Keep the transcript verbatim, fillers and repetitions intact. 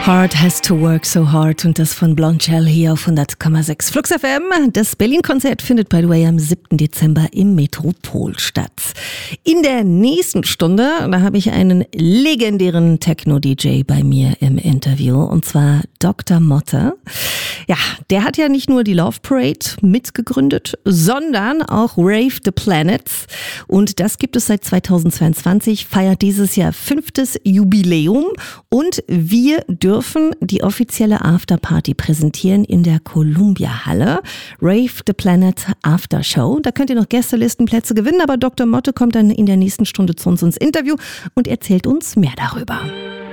Heart has to work so hard und das von Blondshell hier auf hundert Komma sechs Flux F M. Das Berlin-Konzert findet, by the way, am siebten Dezember im Metropol statt. In der nächsten Stunde, da habe ich einen legendären Techno-D J bei mir im Interview und zwar Doktor Motte. Ja, der hat ja nicht nur die Love Parade mitgegründet, sondern auch Rave the Planets und das gibt es seit zweitausendzweiundzwanzig, feiert dieses Jahr fünftes Jubiläum und wir dürfen die offizielle Afterparty präsentieren in der Columbia Halle. Rave the Planet After Show. Da könnt ihr noch Gästelistenplätze gewinnen, aber Doktor Motte kommt dann in der nächsten Stunde zu uns ins Interview und erzählt uns mehr darüber.